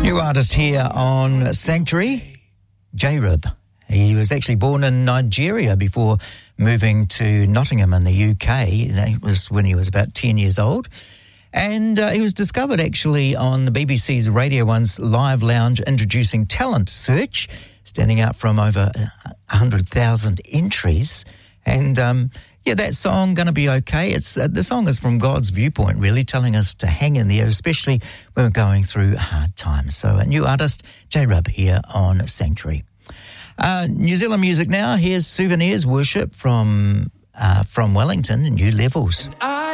New artist here on Sanctuary, J-Rib. He was actually born in Nigeria before moving to Nottingham in the UK. That was when he was about 10 years old. And he was discovered actually on the BBC's Radio 1's Live Lounge Introducing Talent search, standing out from over 100,000 entries. And that song, Gonna Be Okay, it's the song is from God's viewpoint, really, telling us to hang in there, especially when we're going through hard times. So a new artist, J-Rib, here on Sanctuary. New Zealand music now. Here's Souvenirs Worship from Wellington, New Levels.